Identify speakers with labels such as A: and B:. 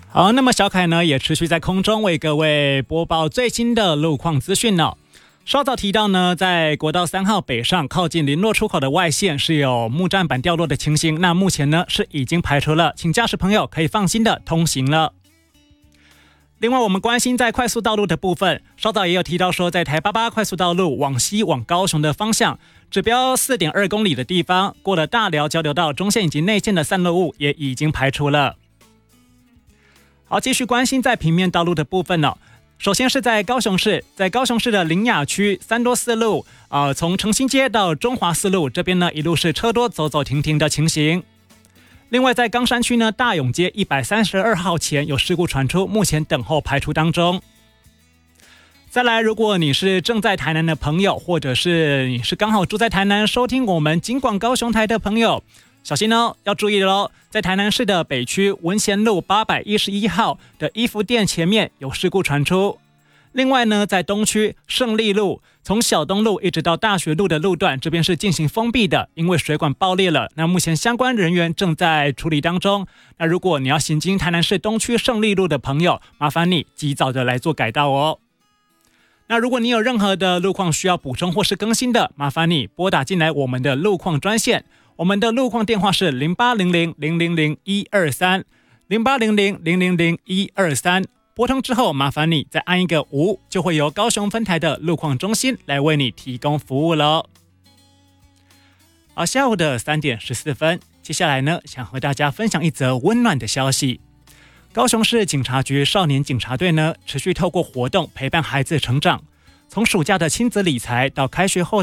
A: 好，那么小凯呢也持续在空中为各位播报最新的路况资讯哦。稍早提到呢，在国道3号北上靠近林落出口的外线是有木栈板掉落的情形，那目前呢是已经排除了，请驾驶朋友可以放心的通行了。另外我们关心在快速道路的部分，稍早也有提到说，在台88快速道路往西往高雄的方向，指标 4.2 公里的地方，过了大寮交流道中线以及内线的散落物也已经排除了。好，继续关心在平面道路的部分哦。首先是在高雄市的苓雅区三多四路从诚兴街到中华四路这边呢，一路是车多走走停停的情形。另外在冈山区呢，大勇街132号前有事故传出，目前等候排除当中。再来，如果你是正在台南的朋友，或者是你是刚好住在台南收听我们警广高雄台的朋友，小心哦，要注意咯，在台南市的北区文贤路811号的衣服店前面有事故传出。另外呢，在东区胜利路从小东路一直到大学路的路段，这边是进行封闭的，因为水管爆裂了，那目前相关人员正在处理当中。那如果你要行经台南市东区胜利路的朋友，麻烦你及早的来做改道哦。那如果你有任何的路况需要补充或是更新的，麻烦你拨打进来我们的路况专线，我们的路况电话是0800-000-123 0800-000-123，拨通之后麻烦你再按一个5，就会由高雄分台的路况中心来为你提供服务了。好，下午的3点14分，接下来呢，想和大家分享一则温暖的消息。高雄市警察局少年警察队呢，持续透过活动陪伴孩子成长，从暑假的亲子理财到开学后